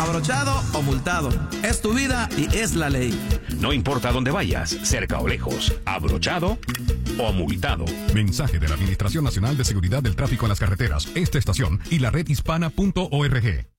Abrochado o multado. Es tu vida y es la ley. No importa dónde vayas, cerca o lejos, abrochado o multado. Mensaje de la Administración Nacional de Seguridad del Tráfico en las Carreteras, esta estación y la redhispana.org.